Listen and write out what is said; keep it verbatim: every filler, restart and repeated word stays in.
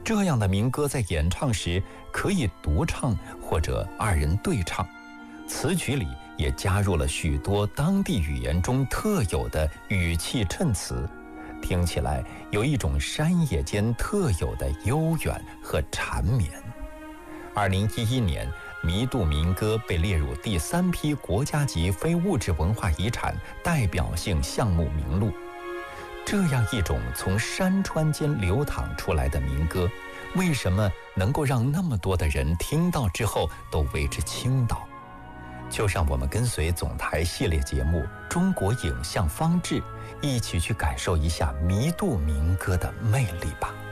这样的民歌在演唱时可以独唱或者二人对唱，词曲里也加入了许多当地语言中特有的语气衬词，听起来有一种山野间特有的悠远和缠绵。二零一一年，弥渡民歌被列入第三批国家级非物质文化遗产代表性项目名录。这样一种从山川间流淌出来的民歌，为什么能够让那么多的人听到之后都为之倾倒？就让我们跟随总台系列节目《中国影像方志》，一起去感受一下弥渡民歌的魅力吧。